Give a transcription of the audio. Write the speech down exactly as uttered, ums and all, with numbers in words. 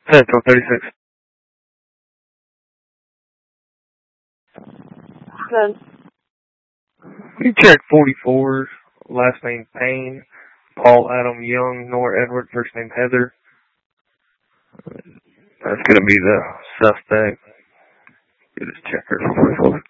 Central thirty-six. Good. You check forty-fours, last name Payne, Paul Adam Young, Nora Edward, first name Heather. That's going to be the suspect. You just check her for forty-four.